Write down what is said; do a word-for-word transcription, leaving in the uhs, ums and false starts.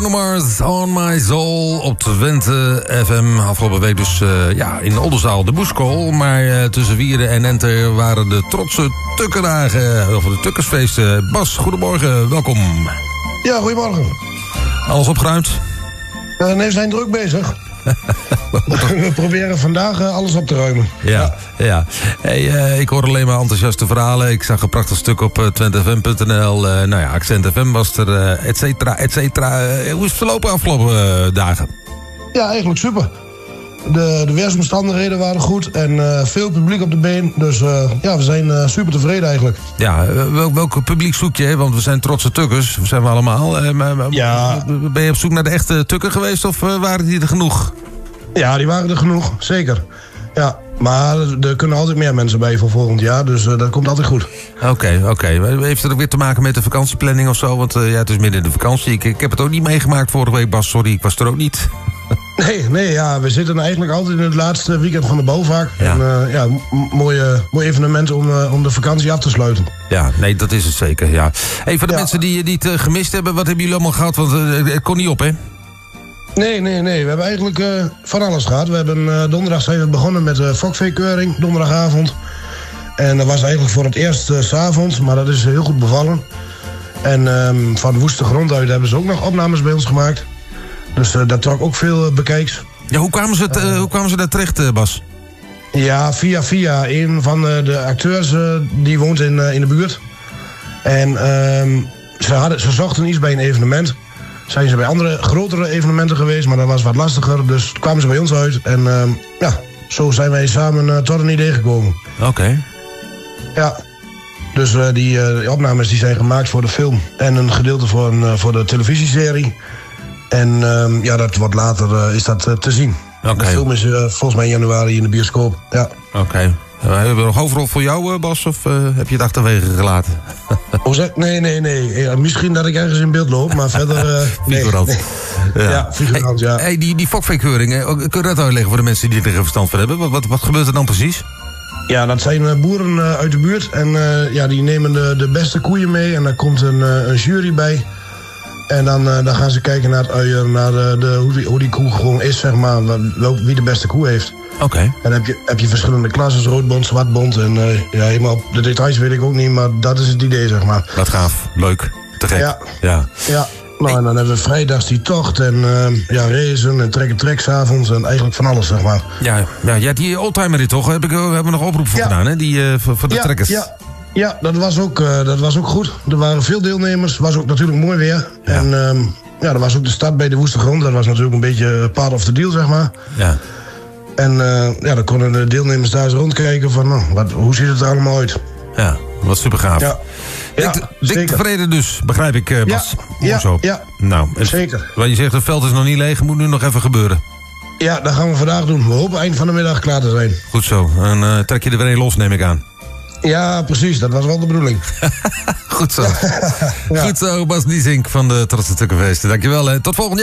Nummers on my soul op Twente F M. Afgelopen week dus uh, ja, in Oldenzaal de Boeskool. Maar uh, tussen Wieren en Enter waren de trotse tukkendagen. Of de tukkersfeesten. Bas, goedemorgen, welkom. Ja, goedemorgen. Alles opgeruimd? Uh, nee, we zijn druk bezig. We proberen vandaag uh, alles op te ruimen. Ja, ja. ja. Hey, uh, ik hoor alleen maar enthousiaste verhalen. Ik zag een prachtig stuk op uh, twente f m punt n l. Uh, nou ja, Accent F M was er, uh, et cetera, et cetera. Uh, hoe is het verlopen afgelopen uh, dagen? Ja, eigenlijk super. De, de weersomstandigheden waren goed en uh, veel publiek op de been. Dus uh, ja, we zijn uh, super tevreden eigenlijk. Ja, wel, welk publiek zoek je? Want we zijn trotse tukkers, zijn we allemaal. Uh, maar, ja. Ben je op zoek naar de echte tukker geweest of uh, waren die er genoeg? Ja, die waren er genoeg, zeker. Ja, maar er kunnen altijd meer mensen bij voor volgend jaar, dus uh, dat komt altijd goed. Oké, okay, oké. Okay. Heeft het ook weer te maken met de vakantieplanning of zo? Want uh, ja, het is midden in de vakantie. Ik, ik heb het ook niet meegemaakt vorige week, Bas. Sorry, ik was er ook niet. Nee, nee, ja, we zitten eigenlijk altijd in het laatste weekend van de bouwvaak. Ja. En uh, ja, m- mooie, mooi evenement om, uh, om de vakantie af te sluiten. Ja, nee, dat is het zeker, ja. Hey, voor de ja. mensen die, die het uh, gemist hebben, wat hebben jullie allemaal gehad? Want uh, het kon niet op, hè? Nee, nee, nee. We hebben eigenlijk uh, van alles gehad. We hebben uh, donderdag zijn we begonnen met de fokveekeuring, donderdagavond. En dat was eigenlijk voor het eerst uh, 's avonds, maar dat is heel goed bevallen. En um, van woeste grond uit hebben ze ook nog opnames bij ons gemaakt. Dus uh, dat trok ook veel uh, bekijks. Ja, hoe kwamen ze, het, uh, hoe kwamen ze daar terecht, uh, Bas? Ja, via via. Een van uh, de acteurs uh, die woont in, uh, in de buurt. En uh, ze, hadden, ze zochten iets bij een evenement. Zijn ze bij andere grotere evenementen geweest, maar dat was wat lastiger. Dus kwamen ze bij ons uit. En uh, ja, zo zijn wij samen uh, tot een idee gekomen. Oké. Okay. Ja. Dus uh, die, uh, die opnames die zijn gemaakt voor de film. En een gedeelte voor, een, uh, voor de televisieserie. En uh, ja, dat wordt later uh, is dat uh, te zien. Okay. De film is uh, volgens mij in januari in de bioscoop. Ja. Oké. Okay. Uh, hebben we nog hoofdrol voor jou, uh, Bas? Of uh, heb je het achterwege gelaten? Oh, zeg, nee, nee, nee. Ja, misschien dat ik ergens in beeld loop, maar verder... Uh, figurant. Nee, nee. Ja, ja figurant, ja. Hey, hey, die, die fokveekeuring, kun je dat uitleggen voor de mensen die er verstand van hebben? Wat, wat, wat gebeurt er dan precies? Ja, dat zijn uh, boeren uh, uit de buurt. En uh, ja, die nemen de, de beste koeien mee. En daar komt een, uh, een jury bij. En dan, uh, dan gaan ze kijken naar het uier, naar de, de, hoe, die, hoe die koe gewoon is, zeg maar. Wel, wie de beste koe heeft. Oké. Okay. En dan heb je, heb je verschillende klassen, roodbond, zwartbond. En uh, ja, helemaal de details weet ik ook niet, maar dat is het idee, zeg maar. Wat gaaf, leuk, te gek. Ja, ja. ja. Nou, en dan hebben we vrijdags die tocht en uh, ja, racen en trekken trek 's avonds en eigenlijk van alles, zeg maar. Ja, ja, ja die oldtimer dit toch? Heb ik, hebben we nog oproep voor ja. gedaan, hè? Die, uh, voor, voor de ja, trekkers. Ja, ja dat, was ook, uh, dat was ook goed. Er waren veel deelnemers, was ook natuurlijk mooi weer. Ja. En uh, ja, er was ook de start bij de woeste grond. Dat was natuurlijk een beetje part of the deal, zeg maar. Ja. En uh, ja, dan konden de deelnemers daar eens rondkijken van, nou, wat, hoe ziet het er allemaal uit? Ja, wat super gaaf. Ja. Ja, dik, dik tevreden dus, begrijp ik, uh, Bas. Ja, ja, zo. ja, nou, het, zeker. Wat je zegt, het veld is nog niet leeg, moet nu nog even gebeuren. Ja, dat gaan we vandaag doen. We hopen eind van de middag klaar te zijn. Goed zo, en uh, trek je er weer een los, neem ik aan. Ja, precies, dat was wel de bedoeling. Goed zo. Ja. Goed zo, Bas Niesink van de Trotse Tukkenfeesten. Dankjewel, hè. Tot volgend jaar.